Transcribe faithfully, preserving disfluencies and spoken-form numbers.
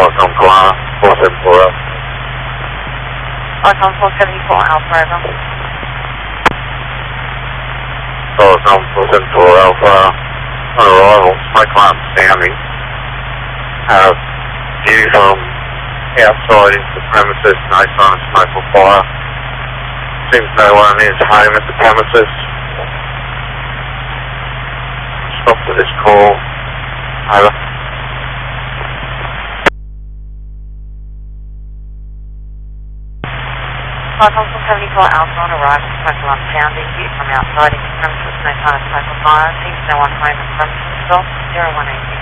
Icon Kalana, four seven four Alpha. Icon four seventy-four Alpha, over. Icon four seven four Alpha, on arrival, smoke alarm sounding. Have view from outside into the premises, no sign of smoke or fire. Seems no one is home at the premises. Stop for this call. Over. Icon four seventy-four Alpha on arrival, smoke alarm sounding, view from outside into the premises, no sign of smoke or fire. Seems no one home at the premises, Golf zero one eight six.